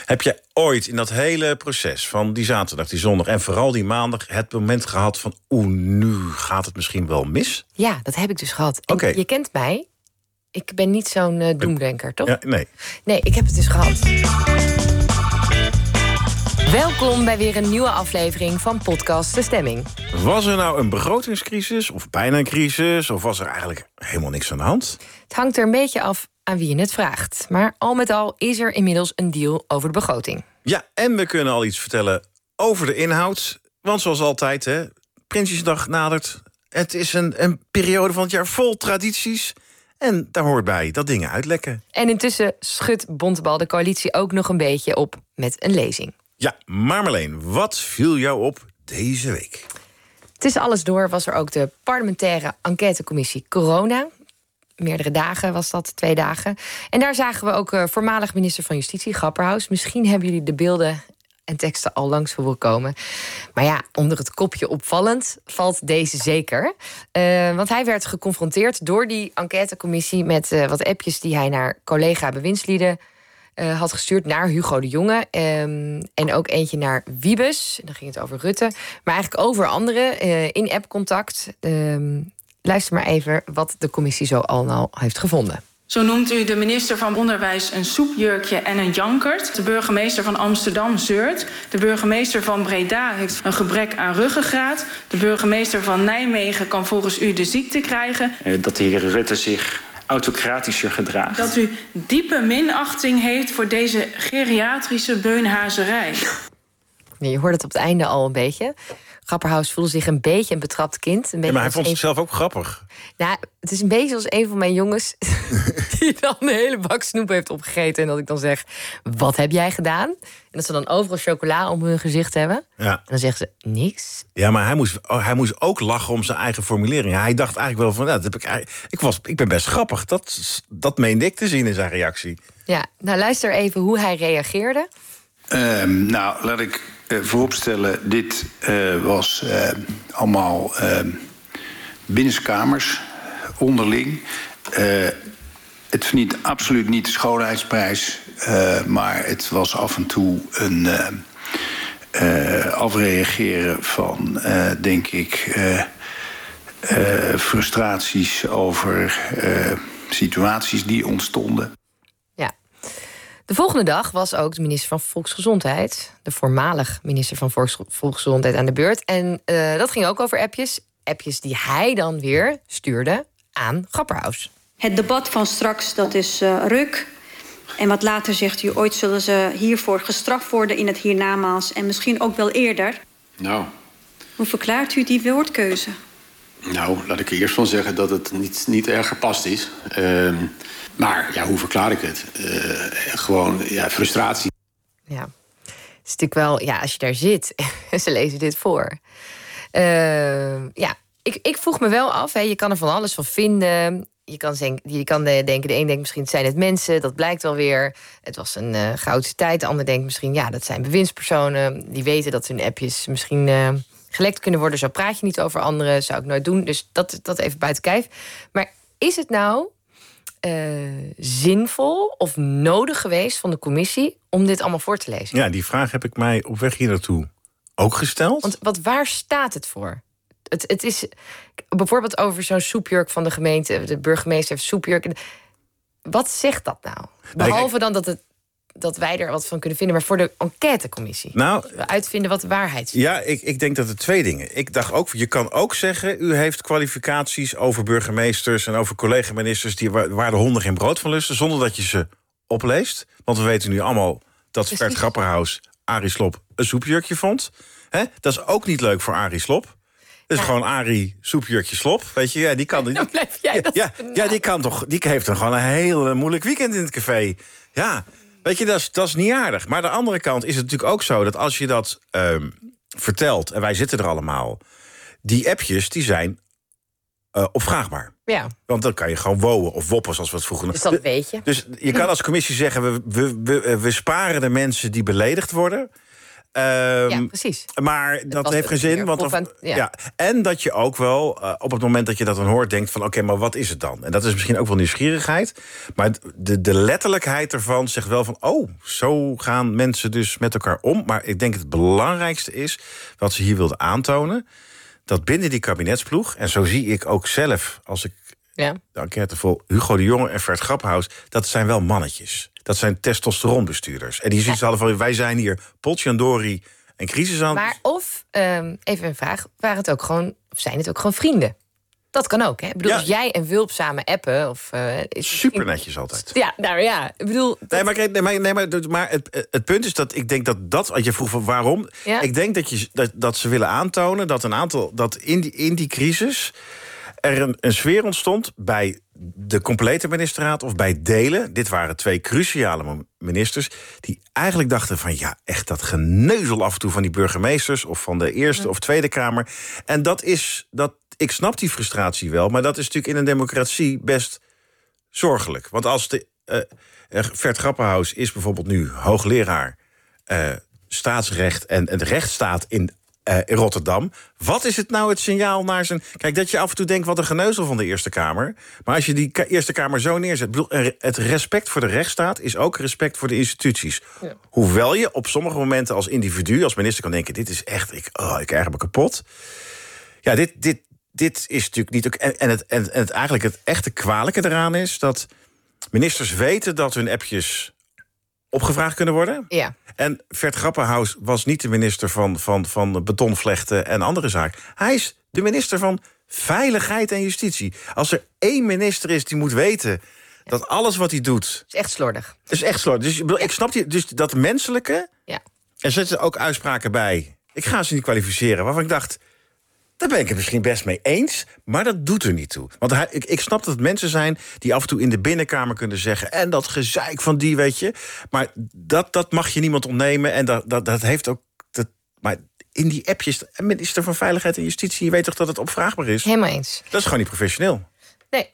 Heb je ooit in dat hele proces van die zaterdag, die zondag en vooral die maandag het moment gehad van nu gaat het misschien wel mis? Ja, dat heb ik dus gehad. En je kent mij. Ik ben niet zo'n doemdenker, toch? Ja, nee. Nee, ik heb het dus gehad. Welkom bij weer een nieuwe aflevering van Podcast De Stemming. Was er nou een begrotingscrisis of bijna een crisis? Of was er eigenlijk helemaal niks aan de hand? Het hangt er een beetje af aan wie je het vraagt. Maar al met al is er inmiddels een deal over de begroting. Ja, en we kunnen al iets vertellen over de inhoud. Want zoals altijd, Prinsjesdag nadert. Het is een periode van het jaar vol tradities. En daar hoort bij dat dingen uitlekken. En intussen schudt Bontebal de coalitie ook nog een beetje op met een lezing. Ja, maar Marleen, wat viel jou op deze week? Tussen alles door was er ook de parlementaire enquêtecommissie Corona. Meerdere dagen was dat, 2 dagen. En daar zagen we ook voormalig minister van Justitie, Grapperhaus. Misschien hebben jullie de beelden en teksten al langs horen komen. Maar ja, onder het kopje opvallend valt deze zeker. Want hij werd geconfronteerd door die enquêtecommissie met wat appjes die hij naar collega-bewindslieden had gestuurd, naar Hugo de Jonge. En ook eentje naar Wiebes. Dan ging het over Rutte. Maar eigenlijk over anderen in appcontact. Luister maar even wat de commissie zo al heeft gevonden. Zo noemt u de minister van Onderwijs een soepjurkje en een jankert. De burgemeester van Amsterdam zeurt. De burgemeester van Breda heeft een gebrek aan ruggengraat. De burgemeester van Nijmegen kan volgens u de ziekte krijgen. Dat de heer Rutte zich autocratischer gedraagt. Dat u diepe minachting heeft voor deze geriatrische beunhazerij. Je hoort het op het einde al een beetje. Grapperhaus voelde zich een beetje een betrapt kind. Een beetje maar hij vond zichzelf ook grappig. Nou, het is een beetje als een van mijn jongens die dan een hele bak snoep heeft opgegeten. En dat ik dan zeg, wat heb jij gedaan? En dat ze dan overal chocola om hun gezicht hebben. Ja. En dan zeggen ze, niks. Ja, maar hij moest ook lachen om zijn eigen formulering. Hij dacht eigenlijk wel van, ik ben best grappig. Dat meende ik te zien in zijn reactie. Ja, nou luister even hoe hij reageerde. Nou, laat ik vooropstellen, dit was allemaal binnenskamers, onderling. Het verdient absoluut niet de schoonheidsprijs, maar het was af en toe een afreageren van, denk ik, frustraties over situaties die ontstonden. De volgende dag was ook de minister van Volksgezondheid, de voormalig minister van Volksgezondheid, aan de beurt. En dat ging ook over appjes. Appjes die hij dan weer stuurde aan Grapperhaus. Het debat van straks, dat is ruk. En wat later zegt u, ooit zullen ze hiervoor gestraft worden in het hiernamaals. En misschien ook wel eerder. Nou. Hoe verklaart u die woordkeuze? Nou, laat ik er eerst van zeggen dat het niet erg gepast is. Maar ja, hoe verklaar ik het? Gewoon, frustratie. Ja, het is natuurlijk wel, ja, als je daar zit en ze lezen dit voor. Ik vroeg me wel af, je kan er van alles van vinden. Je kan denken, de een denkt misschien, het zijn het mensen, dat blijkt wel weer. Het was een goudse tijd. De ander denkt misschien, ja, dat zijn bewindspersonen. Die weten dat hun appjes misschien gelekt kunnen worden. Zo praat je niet over anderen, zou ik nooit doen. Dus dat even buiten kijf. Maar is het nou zinvol of nodig geweest van de commissie om dit allemaal voor te lezen? Ja, die vraag heb ik mij op weg hier naartoe ook gesteld. Want waar staat het voor? Het is bijvoorbeeld over zo'n soepjurk van de gemeente. De burgemeester heeft soepjurk. Wat zegt dat nou? Behalve dan dat wij er wat van kunnen vinden, maar voor de enquêtecommissie. We uitvinden wat de waarheid is. Ja, ik denk dat er 2 dingen. Ik dacht ook, je kan ook zeggen, u heeft kwalificaties over burgemeesters en over collega-ministers waar de honden geen brood van lusten, zonder dat je ze opleest. Want we weten nu allemaal dat Bert Grapperhaus Arie Slob een soepjurkje vond. Dat is ook niet leuk voor Arie Slob. Dat is gewoon Arie soepjurkje Slob. Weet je, die kan. Dan blijf jij dat. Ja, die kan toch. Die heeft dan gewoon een heel moeilijk weekend in het café. Ja. Weet je, dat is niet aardig. Maar aan de andere kant is het natuurlijk ook zo dat als je dat vertelt, en wij zitten er allemaal, die appjes die zijn opvraagbaar. Ja. Want dan kan je gewoon wowen of woppen, zoals we het vroeger. Dus dat weet je. Dus je kan als commissie zeggen, we sparen de mensen die beledigd worden. Ja, precies. Maar dat heeft geen zin. Want ja. En dat je ook wel op het moment dat je dat dan hoort denkt van oké, maar wat is het dan? En dat is misschien ook wel nieuwsgierigheid. Maar de letterlijkheid ervan zegt wel van zo gaan mensen dus met elkaar om. Maar ik denk het belangrijkste is wat ze hier wilde aantonen. Dat binnen die kabinetsploeg, en zo zie ik ook zelf als ik de enquête vol Hugo de Jonge en Vert Grapperhaus, dat zijn wel mannetjes. Dat zijn testosteronbestuurders. En die zoiets hadden van wij zijn hier potjandori en crisis aan. Maar even een vraag, zijn het ook gewoon vrienden? Dat kan ook, hè? Ik bedoel, als jij en Wulp samen appen super netjes altijd. Ja, nou ja, ik bedoel. Maar het punt is dat ik denk dat want je vroeg van waarom. Ja. Ik denk dat ze willen aantonen dat in die crisis er een sfeer ontstond bij de complete ministerraad of bij delen. Dit waren 2 cruciale ministers die eigenlijk dachten van echt dat geneuzel af en toe van die burgemeesters of van de Eerste of Tweede Kamer. En ik snap die frustratie wel, maar dat is natuurlijk in een democratie best zorgelijk. Want als Vert Grapperhaus is bijvoorbeeld nu hoogleraar staatsrecht en de rechtsstaat in Rotterdam. Wat is het nou het signaal naar zijn... Kijk, dat je af en toe denkt, wat een geneuzel van de Eerste Kamer. Maar als je die Eerste Kamer zo neerzet... het respect voor de rechtsstaat is ook respect voor de instituties. Ja. Hoewel je op sommige momenten als individu, als minister kan denken... dit is echt, ik erger me kapot. Ja, dit is natuurlijk niet... eigenlijk het echte kwalijke eraan is dat ministers weten dat hun appjes opgevraagd kunnen worden. Ja. En Vert Grapperhaus was niet de minister van betonvlechten en andere zaken. Hij is de minister van Veiligheid en Justitie. Als er 1 minister is die moet weten dat alles wat hij doet... is echt slordig. Is echt slordig. Dus ik snap dus dat menselijke... Ja. Er zitten ook uitspraken bij. Ik ga ze niet kwalificeren, waarvan ik dacht... Daar ben ik het misschien best mee eens, maar dat doet er niet toe. Want ik snap dat het mensen zijn die af en toe in de binnenkamer kunnen zeggen... en dat gezeik van die, weet je. Maar dat mag je niemand ontnemen. En dat heeft ook... Maar in die appjes, minister van Veiligheid en Justitie... je weet toch dat het opvraagbaar is? Helemaal eens. Dat is gewoon niet professioneel. Nee.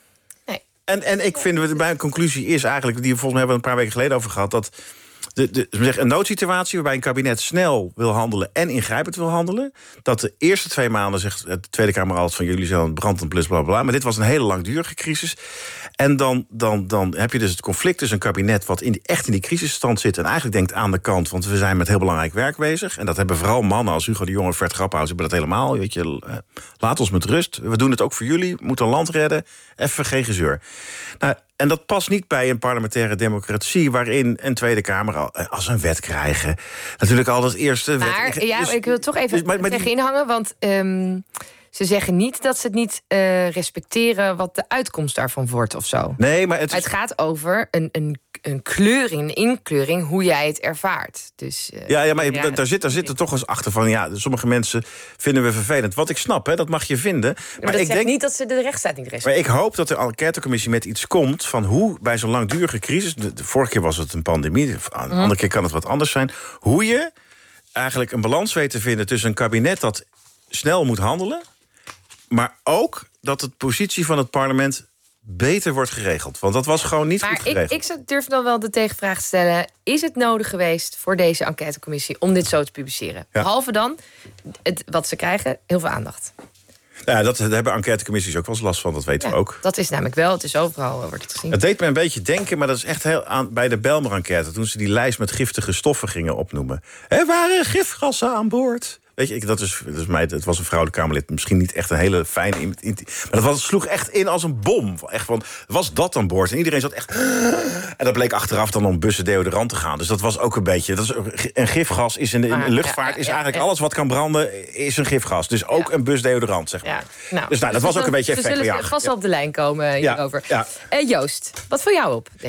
En ik vind dat mijn conclusie is eigenlijk... die we volgens mij hebben een paar weken geleden over gehad... dat een noodsituatie waarbij een kabinet snel wil handelen en ingrijpend wil handelen. Dat de eerste 2 maanden zegt de Tweede Kamer altijd van jullie zijn brandend plus bla bla. Maar dit was een hele langdurige crisis. En dan heb je dus het conflict tussen een kabinet wat echt in die crisisstand zit en eigenlijk denkt aan de kant, want we zijn met heel belangrijk werk bezig. En dat hebben vooral mannen als Hugo de Jonge en Vert Grapperhaus hebben dat helemaal. Weet je, laat ons met rust. We doen het ook voor jullie. We moeten een land redden. Even geen gezeur. Nou, en dat past niet bij een parlementaire democratie waarin een Tweede Kamer als een wet krijgen. Natuurlijk al dat eerste maar, wet. Ik wil toch even tegen inhangen, want ze zeggen niet dat ze het niet respecteren wat de uitkomst daarvan wordt of zo. Nee, maar het gaat over een kleuring, een inkleuring, hoe jij het ervaart. Dus, maar daar zit er toch eens achter van... sommige mensen vinden we vervelend. Wat ik snap, hè, dat mag je vinden. Maar ik denk niet dat ze de rechtsstaat niet respecteren. Maar ik hoop dat de enquêtecommissie met iets komt van hoe bij zo'n langdurige crisis... de vorige keer was het een pandemie, de andere keer kan het wat anders zijn... hoe je eigenlijk een balans weet te vinden tussen een kabinet dat snel moet handelen... maar ook dat de positie van het parlement beter wordt geregeld. Want dat was gewoon niet goed geregeld. Ik durf dan wel de tegenvraag te stellen... is het nodig geweest voor deze enquêtecommissie om dit zo te publiceren? Ja. Behalve dan, wat ze krijgen, heel veel aandacht. Ja, daar hebben enquêtecommissies ook wel eens last van, dat weten we ook. Dat is namelijk wel, het is overal, wordt het gezien. Het deed me een beetje denken, maar dat is echt heel bij de Bijlmer-enquête... toen ze die lijst met giftige stoffen gingen opnoemen. Er waren gifgassen aan boord... Weet je, het was een vrouwelijke Kamerlid. Misschien niet echt een hele fijne... Maar dat sloeg echt in als een bom. Echt van, was dat aan boord? En iedereen zat echt... En dat bleek achteraf dan om bussen deodorant te gaan. Dus dat was ook een beetje... een gifgas is in de luchtvaart... is eigenlijk alles wat kan branden, is een gifgas. Dus ook een bus deodorant, zeg maar. Ja. Dus dat was ook een beetje effect. We zullen vast wel op de lijn komen hierover. Ja. Joost, wat viel jou op?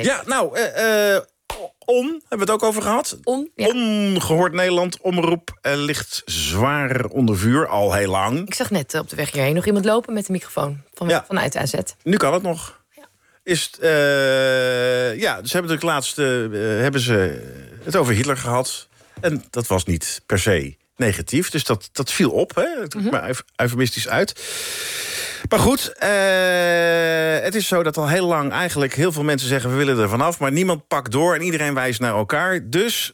Hebben we het ook over gehad? Ongehoord Nederland, omroep ligt zwaar onder vuur, al heel lang. Ik zag net op de weg hierheen nog iemand lopen met de microfoon vanuit AZ. Nu kan het nog. Ja. Dus hebben hebben ze het over Hitler gehad. En dat was niet per se negatief, dus dat viel op. Hè? Het komt maar eufemistisch uit. Maar goed, het is zo dat al heel lang eigenlijk heel veel mensen zeggen... we willen er vanaf, maar niemand pakt door en iedereen wijst naar elkaar. Dus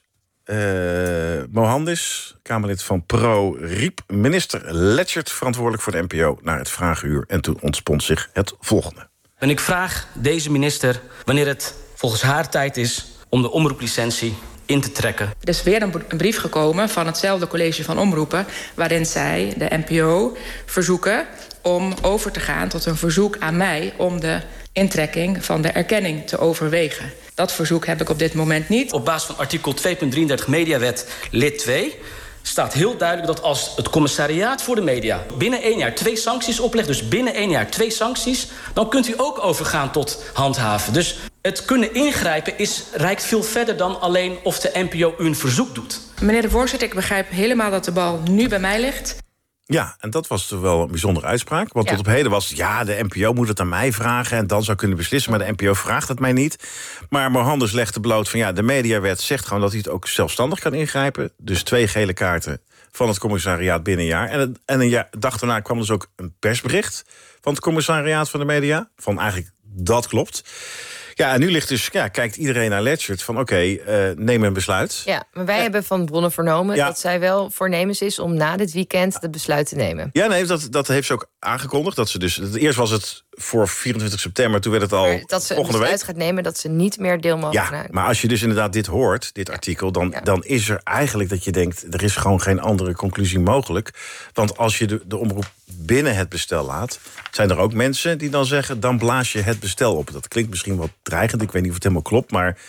Mohandes, Kamerlid van Pro, riep minister Lechtert verantwoordelijk voor de NPO naar het vragenuur. En toen ontspond zich het volgende. En ik vraag deze minister wanneer het volgens haar tijd is om de omroeplicentie in te trekken. Er is weer een brief gekomen van hetzelfde college van omroepen, waarin zij de NPO verzoeken om over te gaan tot een verzoek aan mij om de intrekking van de erkenning te overwegen. Dat verzoek heb ik op dit moment niet. Op basis van artikel 2.33 Mediawet lid 2 staat heel duidelijk dat als het commissariaat voor de media binnen 1 jaar 2 sancties oplegt, dus binnen 1 jaar 2 sancties, dan kunt u ook overgaan tot handhaven. Dus het kunnen ingrijpen reikt veel verder dan alleen of de NPO u een verzoek doet. Meneer de voorzitter, ik begrijp helemaal dat de bal nu bij mij ligt. Ja, en dat was toch wel een bijzondere uitspraak. Want tot op heden was het, de NPO moet het aan mij vragen en dan zou kunnen beslissen, maar de NPO vraagt het mij niet. Maar Mohandes legde bloot van de mediawet zegt gewoon dat hij het ook zelfstandig kan ingrijpen. Dus 2 gele kaarten van het commissariaat binnen een jaar. En een dag daarna kwam dus ook een persbericht van het commissariaat van de media. Van eigenlijk, dat klopt. Ja, en nu ligt dus, kijkt iedereen naar Lechtert van neem een besluit. Ja, maar wij hebben van bronnen vernomen dat zij wel voornemens is om na dit weekend het besluit te nemen. Ja, nee, dat heeft ze ook aangekondigd. Dat ze dus, eerst was het voor 24 september, toen werd het al dat ze volgende een besluit week. Gaat nemen dat ze niet meer deel mogen nemen. Maar als je dus inderdaad dit hoort, dit artikel, dan is er eigenlijk dat je denkt, er is gewoon geen andere conclusie mogelijk. Want als je de omroep binnen het bestel laat, zijn er ook mensen die dan zeggen, dan blaas je het bestel op. Dat klinkt misschien wat dreigend, ik weet niet of het helemaal klopt, maar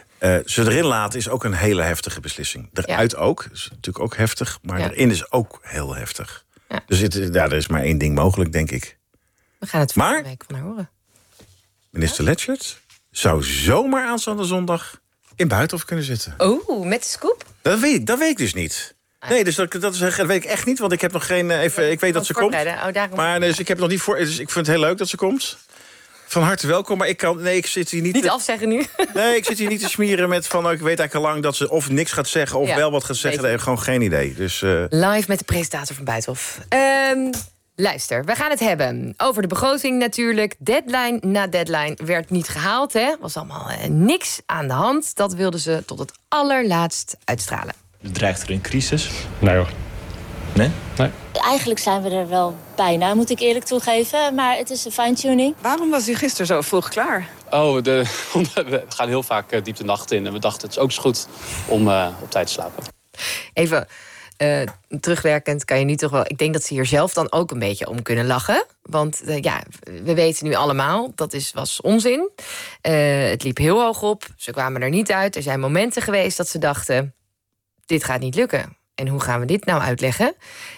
ze erin laten is ook een hele heftige beslissing. Eruit ook, is natuurlijk ook heftig, maar erin is ook heel heftig. Ja. Dus er is maar 1 ding mogelijk, denk ik. We gaan het volgende week van haar horen. Minister Lechtert zou zomaar aanstaande zondag in Buitenhof kunnen zitten. Oh, met de scoop? Dat weet ik dus niet. Nee, dus dat weet ik echt niet, want ik heb nog geen. Ik weet dat ze komt. Maar dus ik heb nog niet voor. Dus ik vind het heel leuk dat ze komt. Van harte welkom, maar ik zit hier niet. Niet afzeggen nu. Nee, ik zit hier niet te smieren met van. Ik weet eigenlijk al lang dat ze of niks gaat zeggen of wel wat gaat zeggen. Ik heb gewoon geen idee. Dus, live met de presentator van Buitenhof. Luister, we gaan het hebben over de begroting natuurlijk. Deadline na deadline werd niet gehaald. Was allemaal niks aan de hand. Dat wilden ze tot het allerlaatst uitstralen. Dreigt er een crisis? Nee hoor. Nee? Nee. Eigenlijk zijn we er wel bijna, moet ik eerlijk toegeven. Maar het is een fine-tuning. Waarom was u gisteren zo vroeg klaar? We gaan heel vaak diep de nacht in. En we dachten, het is ook goed om op tijd te slapen. Even terugwerkend kan je nu toch wel. Ik denk dat ze hier zelf dan ook een beetje om kunnen lachen. Want we weten nu allemaal, was onzin. Het liep heel hoog op. Ze kwamen er niet uit. Er zijn momenten geweest dat ze dachten, dit gaat niet lukken. En hoe gaan we dit nou uitleggen?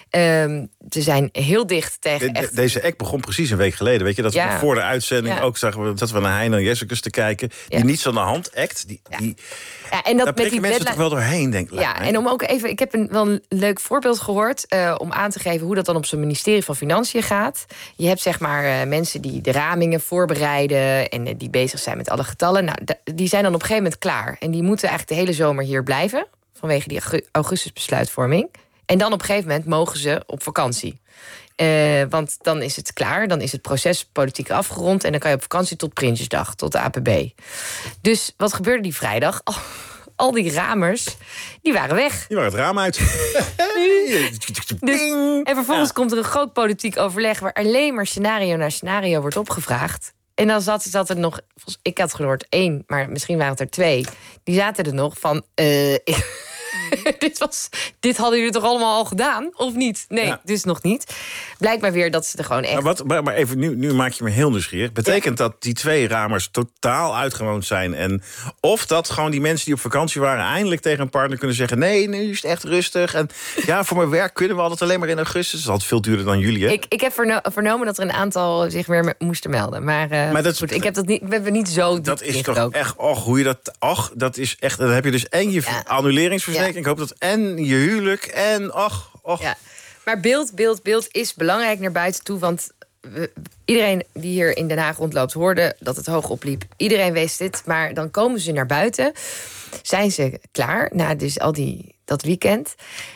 Ze zijn heel dicht tegen Deze act begon precies een week geleden. Weet je, dat we voor de uitzending ook zagen dat we naar Hein en Jessicus te kijken. Die niets aan de hand act. En dat daar prikken mensen toch wel doorheen, denk ik. En om ook even, ik heb wel een leuk voorbeeld gehoord om aan te geven hoe dat dan op zo'n ministerie van Financiën gaat. Je hebt zeg maar mensen die de ramingen voorbereiden en die bezig zijn met alle getallen. Nou, die zijn dan op een gegeven moment klaar. En die moeten eigenlijk de hele zomer hier blijven. Vanwege die augustusbesluitvorming. En dan op een gegeven moment mogen ze op vakantie. Want dan is het klaar. Dan is het proces politiek afgerond. En dan kan je op vakantie tot Prinsjesdag, tot de APB. Dus wat gebeurde die vrijdag? Al die ramers, die waren weg. Die waren het raam uit. En vervolgens komt er een groot politiek overleg waar alleen maar scenario naar scenario wordt opgevraagd. En dan zat er nog, ik had gehoord 1, maar misschien waren het er 2. Die zaten er nog van, dit hadden jullie toch allemaal al gedaan? Of niet? Nee, dus nog niet. Blijkt maar weer dat ze er gewoon echt... Maar even, nu maak je me heel nieuwsgierig. Betekent dat die 2 ramers totaal uitgewoond zijn? En of dat gewoon die mensen die op vakantie waren eindelijk tegen een partner kunnen zeggen, nee, nu is het echt rustig. En voor mijn werk kunnen we altijd alleen maar in augustus. Dat is altijd veel duurder dan juli, hè? Ik heb vernomen dat er een aantal zich weer moesten melden. Maar dat goed, ik heb dat niet, we hebben niet zo diep dat is toch echt, hoe je dat... dat is echt... Dan heb je dus en je annuleringsverzekering. Ik hoop dat en je huwelijk en Ja. Maar beeld is belangrijk naar buiten toe. Want iedereen die hier in Den Haag rondloopt hoorde dat het hoog opliep. Iedereen wist dit. Maar dan komen ze naar buiten. Zijn ze klaar na dus dat weekend.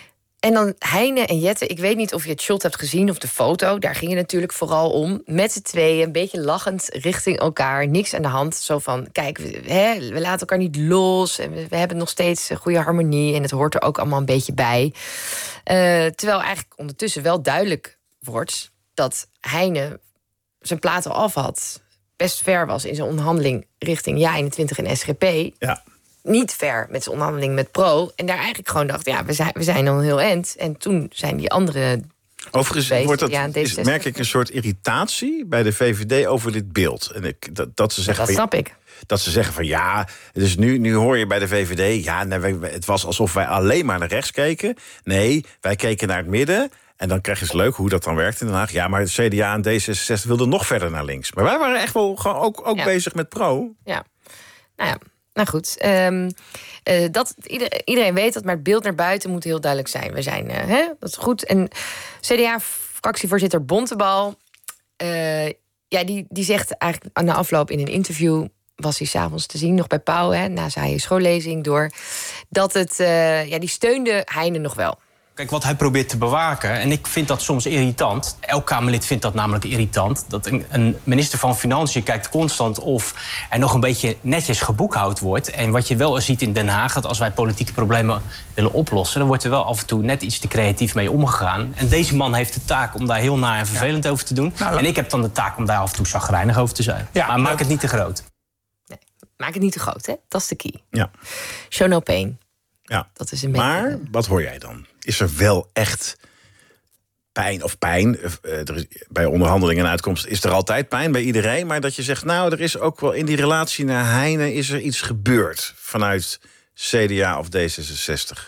En dan Heine en Jette, ik weet niet of je het shot hebt gezien of de foto. Daar ging het natuurlijk vooral om. Met z'n tweeën, een beetje lachend richting elkaar. Niks aan de hand. Zo van, kijk, we laten elkaar niet los. En we hebben nog steeds een goede harmonie. En het hoort er ook allemaal een beetje bij. Terwijl eigenlijk ondertussen wel duidelijk wordt dat Heine zijn plaat al af had. Best ver was in zijn onderhandeling richting JA21 en SGP. Ja. Niet ver met zijn onderhandeling met Pro. En daar eigenlijk gewoon dacht, ja, we zijn al heel eind. En toen zijn die andere... Overigens merk ik een soort irritatie bij de VVD over dit beeld. En dat ze zeggen, dat snap ik. Dat ze zeggen van ja, dus nu hoor je bij de VVD... ja, nee, het was alsof wij alleen maar naar rechts keken. Nee, wij keken naar het midden. En dan krijg je het leuk hoe dat dan werkt in Den Haag. Ja, maar de CDA en D66 wilden nog verder naar links. Maar wij waren echt wel gewoon ook bezig met Pro. Ja, nou goed. Iedereen weet dat, maar het beeld naar buiten moet heel duidelijk zijn. We zijn, dat is goed. En CDA-fractievoorzitter Bontebal... die zegt eigenlijk aan de afloop in een interview... was hij 's avonds te zien, nog bij Pauw, na zijn schoollezing door... dat die steunde Heine nog wel. Kijk, wat hij probeert te bewaken, en ik vind dat soms irritant... elk Kamerlid vindt dat namelijk irritant... dat een minister van Financiën kijkt constant of er nog een beetje netjes geboekhoud wordt. En wat je wel ziet in Den Haag, dat als wij politieke problemen willen oplossen... dan wordt er wel af en toe net iets te creatief mee omgegaan. En deze man heeft de taak om daar heel naar en vervelend over te doen. En ik heb dan de taak om daar af en toe chagrijnig over te zijn. Ja, maar maak het niet te groot. Nee, maak het niet te groot, hè? Dat is de key. Ja. Show no pain. Ja. Dat is een maar wat hoor jij dan? Is er wel echt pijn? Bij onderhandelingen en uitkomst is er altijd pijn bij iedereen. Maar dat je zegt, nou, er is ook wel in die relatie naar Heine... is er iets gebeurd vanuit CDA of D66?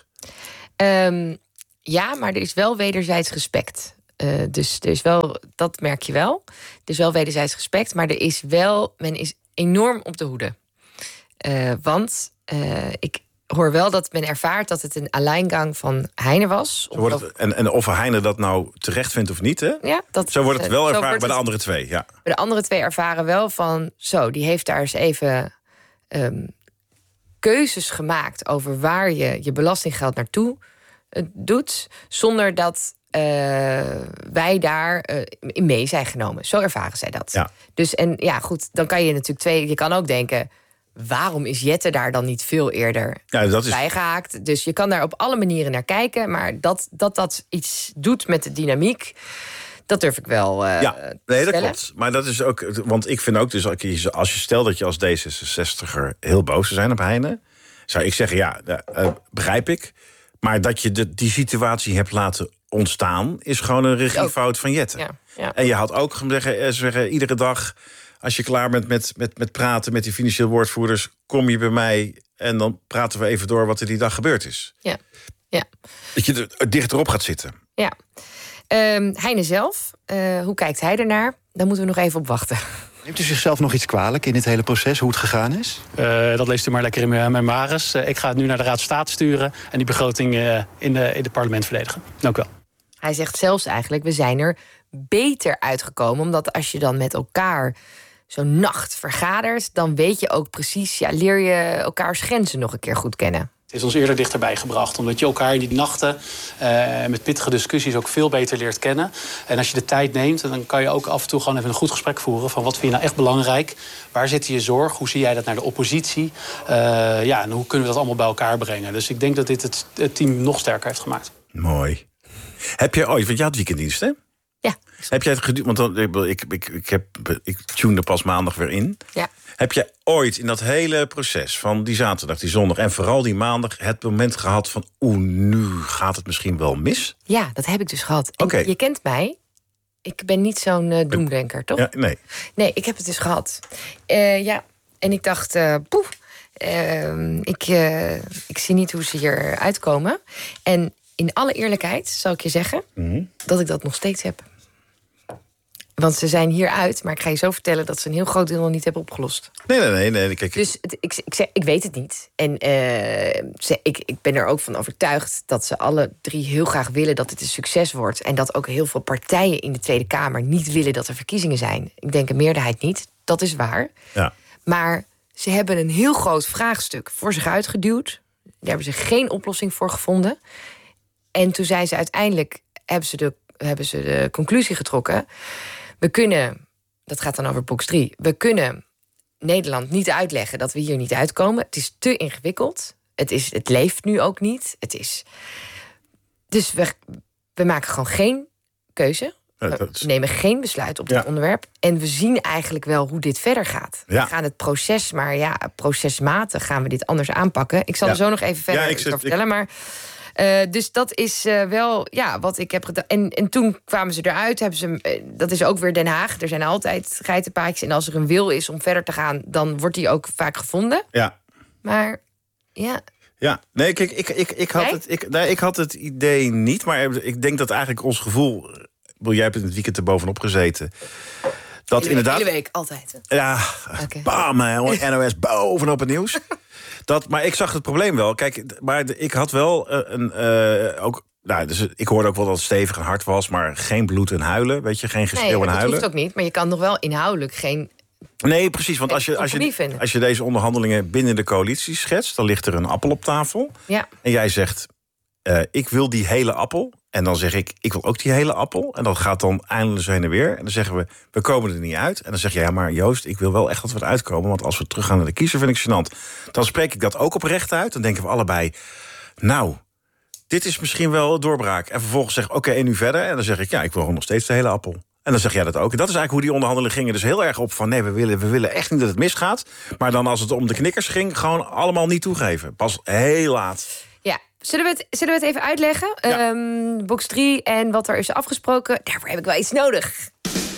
Ja, maar er is wel wederzijds respect. Dus er is wel, dat merk je wel. Er is wel wederzijds respect, maar men is enorm op de hoede. Want ik hoor wel dat men ervaart dat het een alleingang van Heine was. En of Heine dat nou terecht vindt of niet, hè? Ja, zo wordt het wel ervaren bij de andere twee. Ja. Bij de andere twee ervaren wel van... die heeft daar eens even keuzes gemaakt... over waar je belastinggeld naartoe doet... zonder dat wij daar in mee zijn genomen. Zo ervaren zij dat. Ja. Dus goed, dan kan je natuurlijk je kan ook denken... waarom is Jette daar dan niet veel eerder bijgehaakt? Dus je kan daar op alle manieren naar kijken... maar dat iets doet met de dynamiek... dat durf ik wel nee, dat klopt. Maar dat is ook... want ik vind ook, dus als je stelt dat je als D66er... heel boos zou zijn op Heine... zou ik zeggen, begrijp ik... maar dat je die situatie hebt laten ontstaan... is gewoon een regiefout van Jette. Ja. En je had ook zeggen iedere dag... als je klaar bent met praten met die financieel woordvoerders... kom je bij mij en dan praten we even door wat er die dag gebeurd is. Ja. Dat je er dichterop gaat zitten. Ja. Heine zelf, hoe kijkt hij ernaar? Daar moeten we nog even op wachten. Neemt u zichzelf nog iets kwalijk in dit hele proces, hoe het gegaan is? Dat leest u maar lekker in mijn maris. Ik ga het nu naar de Raad van State sturen... en die begroting in het parlement verdedigen. Dank u wel. Hij zegt zelfs eigenlijk, we zijn er beter uitgekomen... omdat als je dan met elkaar zo'n nacht vergadert... dan weet je ook precies, leer je elkaars grenzen nog een keer goed kennen. Het is ons eerder dichterbij gebracht. Omdat je elkaar in die nachten met pittige discussies ook veel beter leert kennen. En als je de tijd neemt, dan kan je ook af en toe gewoon even een goed gesprek voeren. Van wat vind je nou echt belangrijk? Waar zit je zorg? Hoe zie jij dat naar de oppositie? En hoe kunnen we dat allemaal bij elkaar brengen? Dus ik denk dat dit het team nog sterker heeft gemaakt. Mooi. Heb je ooit, want je had weekenddienst, hè? Ja. Heb jij het geduurd? Want ik tune er pas maandag weer in. Ja. Heb je ooit in dat hele proces van die zaterdag, die zondag... en vooral die maandag het moment gehad van... nu gaat het misschien wel mis? Ja, dat heb ik dus gehad. Okay. Je kent mij. Ik ben niet zo'n doemdenker, toch? Ja, nee. Nee, ik heb het dus gehad. En ik dacht, ik zie niet hoe ze hier uitkomen. En in alle eerlijkheid zal ik je zeggen... dat ik dat nog steeds heb. Want ze zijn hieruit, maar ik ga je zo vertellen... dat ze een heel groot deel nog niet hebben opgelost. Nee. Kijk. Dus ik weet het niet. En ik ben er ook van overtuigd... dat ze alle drie heel graag willen dat het een succes wordt. En dat ook heel veel partijen in de Tweede Kamer... niet willen dat er verkiezingen zijn. Ik denk een meerderheid niet. Dat is waar. Ja. Maar ze hebben een heel groot vraagstuk voor zich uitgeduwd. Daar hebben ze geen oplossing voor gevonden. En toen zijn ze uiteindelijk, hebben ze de conclusie getrokken. We kunnen, dat gaat dan over box 3... we kunnen Nederland niet uitleggen dat we hier niet uitkomen. Het is te ingewikkeld. Het leeft nu ook niet. Dus we maken gewoon geen keuze. We nemen geen besluit op dit onderwerp. En we zien eigenlijk wel hoe dit verder gaat. Ja. We gaan het proces, maar procesmatig gaan we dit anders aanpakken. Ik zal er zo nog even verder over vertellen. Maar dus dat is wel wat ik heb gedaan. En toen kwamen ze eruit. Dat is ook weer Den Haag. Er zijn altijd geitenpaadjes. En als er een wil is om verder te gaan, dan wordt die ook vaak gevonden. Ja. Maar ja. Ja, nee, kijk, ik had het idee niet. Maar ik denk dat eigenlijk ons gevoel... Jij hebt in het weekend er bovenop gezeten. Dat inderdaad. Hele week, altijd. Ja, bam, NOS bovenop het nieuws. Maar ik zag het probleem wel. Kijk, maar ik had wel dus ik hoorde ook wel dat het stevig en hard was, maar geen bloed en huilen, weet je, geen geschreeuw en huilen. Dat hoeft ook niet, maar je kan nog wel inhoudelijk geen. Nee, precies, want als je deze onderhandelingen binnen de coalitie schetst, dan ligt er een appel op tafel. Ja. En jij zegt, ik wil die hele appel. En dan zeg ik wil ook die hele appel. En dat gaat dan eindeloos heen en weer. En dan zeggen we komen er niet uit. En dan zeg je, ja, maar Joost, ik wil wel echt dat we eruit komen. Want als we teruggaan naar de kiezer, vind ik gênant. Dan spreek ik dat ook oprecht uit. Dan denken we allebei, nou, dit is misschien wel een doorbraak. En vervolgens zeg ik, oké, en nu verder? En dan zeg ik, ja, ik wil nog steeds de hele appel. En dan zeg jij dat ook. En dat is eigenlijk hoe die onderhandelingen gingen. Dus heel erg op van, nee, we willen echt niet dat het misgaat. Maar dan als het om de knikkers ging, gewoon allemaal niet toegeven. Pas heel laat. Ja. Zullen we het even uitleggen? Ja. Box 3 en wat er is afgesproken. Daarvoor heb ik wel iets nodig.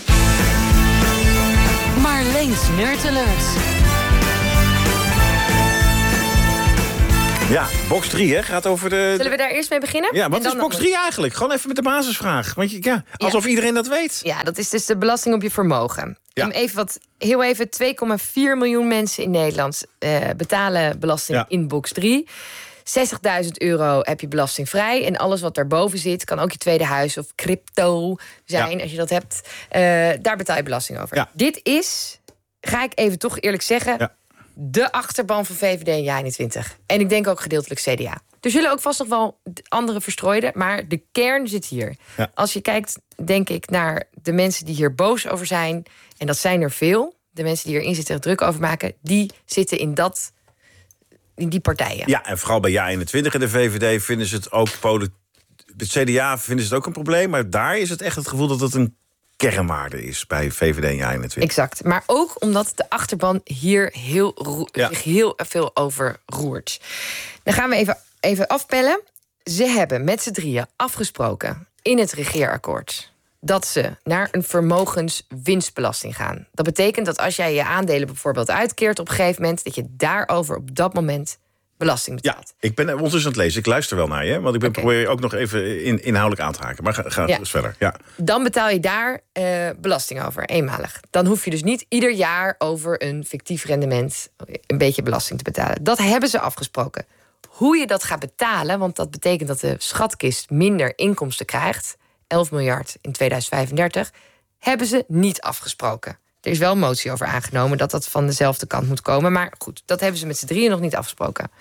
Marleens Nerd-alert. Ja, box 3, hè? Gaat over de... Zullen we daar eerst mee beginnen? Ja, wat is box 3 eigenlijk? Gewoon even met de basisvraag. Want alsof iedereen dat weet. Ja, dat is dus de belasting op je vermogen. Ja. Heel even, 2,4 miljoen mensen in Nederland betalen belasting in box 3. €60.000 heb je belastingvrij. En alles wat daarboven zit, kan ook je tweede huis of crypto zijn, als je dat hebt. Daar betaal je belasting over. Ja. Dit is, ga ik even toch eerlijk zeggen, de achterban van VVD en JA21. En ik denk ook gedeeltelijk CDA. Er zullen ook vast nog wel andere verstrooiden, maar de kern zit hier. Ja. Als je kijkt, denk ik, naar de mensen die hier boos over zijn, en dat zijn er veel, de mensen die erin zitten en druk over maken, die zitten in die partijen. Ja, en vooral bij JA21 en de VVD vinden ze het ook het CDA vinden ze het ook een probleem, maar daar is het echt het gevoel dat het een kernwaarde is bij VVD en JA21. Exact, maar ook omdat de achterban hier zich heel veel over roert. Dan gaan we even afpellen. Ze hebben met z'n drieën afgesproken in het regeerakkoord dat ze naar een vermogenswinstbelasting gaan. Dat betekent dat als jij je aandelen bijvoorbeeld uitkeert op een gegeven moment, dat je daarover op dat moment belasting betaalt. Ja, ik ben ondertussen aan het lezen. Ik luister wel naar je, want ik probeer je ook nog even inhoudelijk aan te haken. Maar ga dus verder. Ja. Dan betaal je daar belasting over, eenmalig. Dan hoef je dus niet ieder jaar over een fictief rendement een beetje belasting te betalen. Dat hebben ze afgesproken. Hoe je dat gaat betalen, want dat betekent dat de schatkist minder inkomsten krijgt, 11 miljard in 2035, hebben ze niet afgesproken. Er is wel een motie over aangenomen dat van dezelfde kant moet komen. Maar goed, dat hebben ze met z'n drieën nog niet afgesproken.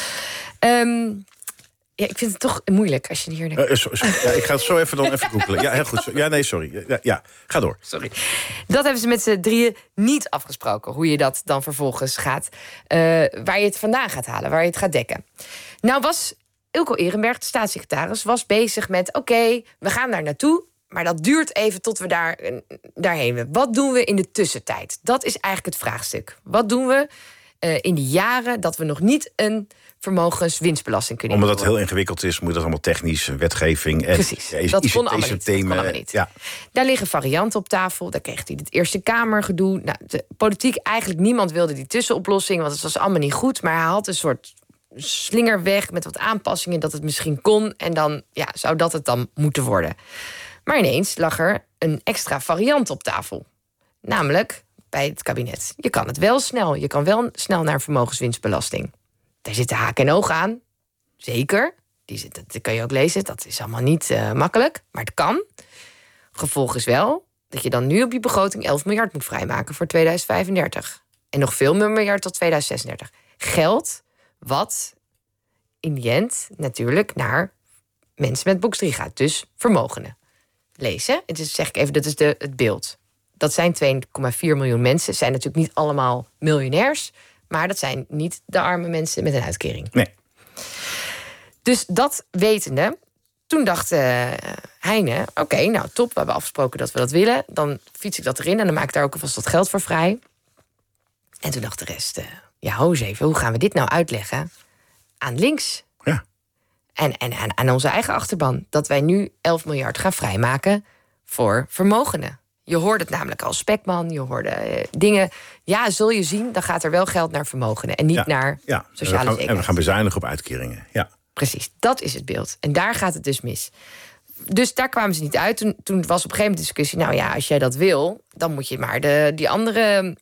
Ik vind het toch moeilijk als je hier denkt. Ik ga het zo even googlen. Ja, heel goed. Ja, nee, sorry. Ja, ga door. Sorry. Dat hebben ze met z'n drieën niet afgesproken. Hoe je dat dan vervolgens gaat, waar je het vandaan gaat halen, waar je het gaat dekken. Nou was Ilko Ehrenberg, de staatssecretaris, was bezig met oké, we gaan daar naartoe, maar dat duurt even tot we daarheen. Wat doen we in de tussentijd? Dat is eigenlijk het vraagstuk. Wat doen we in die jaren dat we nog niet een vermogenswinstbelasting kunnen Omdat het heel ingewikkeld is, moet dat allemaal technisch, wetgeving en precies. Dat kon allemaal niet. Ja. Daar liggen varianten op tafel. Daar kreeg hij het Eerste Kamergedoe. Nou, de politiek, eigenlijk niemand wilde die tussenoplossing, want het was allemaal niet goed. Maar hij had een soort slingerweg met wat aanpassingen dat het misschien kon. En dan zou dat het dan moeten worden. Maar ineens lag er een extra variant op tafel. Namelijk bij het kabinet. Je kan het wel snel. Je kan wel snel naar vermogenswinstbelasting. Daar zitten haken en ogen aan. Zeker. Dat kan je ook lezen. Dat is allemaal niet makkelijk. Maar het kan. Gevolg is wel dat je dan nu op je begroting 11 miljard moet vrijmaken voor 2035. En nog veel meer miljard tot 2036. Geld wat in die end natuurlijk naar mensen met box 3 gaat. Dus vermogenden. Lezen. Dus zeg ik even, dat is het beeld. Dat zijn 2,4 miljoen mensen. Zijn natuurlijk niet allemaal miljonairs. Maar dat zijn niet de arme mensen met een uitkering. Nee. Dus dat wetende, toen dacht Heine... oké, nou top, we hebben afgesproken dat we dat willen. Dan fiets ik dat erin en dan maak ik daar ook alvast wat geld voor vrij. En toen dacht de rest... ja, ho eens even, hoe gaan we dit nou uitleggen aan links? Ja. En aan onze eigen achterban. Dat wij nu 11 miljard gaan vrijmaken voor vermogenden. Je hoorde het namelijk als Spekman, je hoorde dingen. Ja, zul je zien, dan gaat er wel geld naar vermogenden en niet naar sociale zekerheid. En we gaan bezuinigen op uitkeringen. Ja. Precies, dat is het beeld. En daar gaat het dus mis. Dus daar kwamen ze niet uit. Toen was op een gegeven moment discussie... nou ja, als jij dat wil, dan moet je maar die andere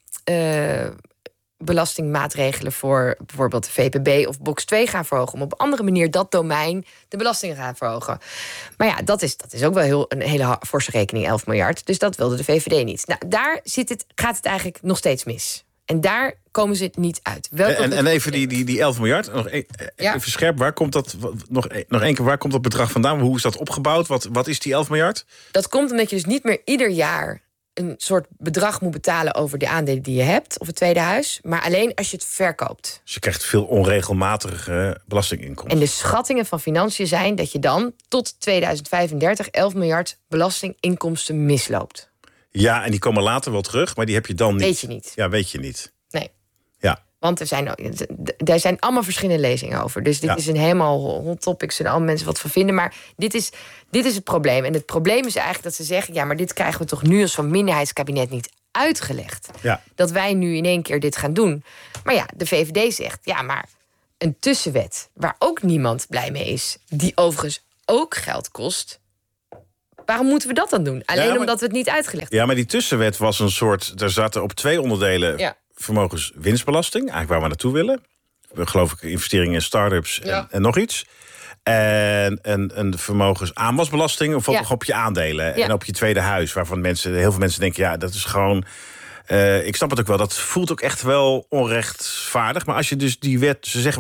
belastingmaatregelen... voor bijvoorbeeld de VPB of box 2 gaan verhogen... om op een andere manier dat domein de belastingen gaan verhogen. Maar ja, dat is ook wel een hele forse rekening, 11 miljard. Dus dat wilde de VVD niet. Nou, daar gaat het eigenlijk nog steeds mis. En daar komen ze niet uit. En even die 11 miljard, nog even scherp, waar komt dat, nog één keer, waar komt dat bedrag vandaan? Hoe is dat opgebouwd? Wat is die 11 miljard? Dat komt omdat je dus niet meer ieder jaar een soort bedrag moet betalen over de aandelen die je hebt, of het tweede huis, maar alleen als je het verkoopt. Dus je krijgt veel onregelmatige belastinginkomsten. En de schattingen van Financiën zijn dat je dan tot 2035 11 miljard belastinginkomsten misloopt. Ja, en die komen later wel terug, maar die heb je dan niet. Weet je niet. Ja, weet je niet. Nee. Ja. Want er zijn allemaal verschillende lezingen over. Dus dit is een helemaal hot topic. Er zullen allemaal mensen wat van vinden. Maar dit is het probleem. En het probleem is eigenlijk dat ze zeggen... ja, maar dit krijgen we toch nu als van minderheidskabinet niet uitgelegd. Ja. Dat wij nu in één keer dit gaan doen. Maar ja, de VVD zegt... ja, maar een tussenwet waar ook niemand blij mee is... die overigens ook geld kost... waarom moeten we dat dan doen? Alleen omdat we het niet uitgelegd hebben. Ja, maar die tussenwet was een soort... er zaten op 2 onderdelen... Ja. Vermogenswinstbelasting, eigenlijk waar we naartoe willen. Geloof ik, investeringen in start-ups en nog iets. En een vermogensaanwasbelasting op je aandelen en op je tweede huis. Waarvan heel veel mensen denken, ja, dat is gewoon... ik snap het ook wel, dat voelt ook echt wel onrechtvaardig. Maar als je dus die wet, ze zeggen...